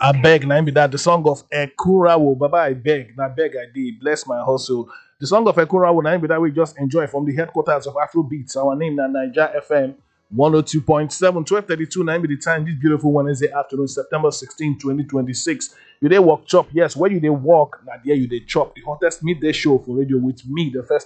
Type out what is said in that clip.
I beg, na be that the song of Ekurawo. Baba, I beg, na beg I did. Bless my hustle. The song of Ekurawo, na be that we just enjoy from the headquarters of Afro Beats. Our name na Niger FM 102.7, 12:32. Na be the time this beautiful Wednesday afternoon, September 16, 2026. You dey walk chop, yes. Where you dey walk, na there you dey chop. The hottest midday show for radio with me, the first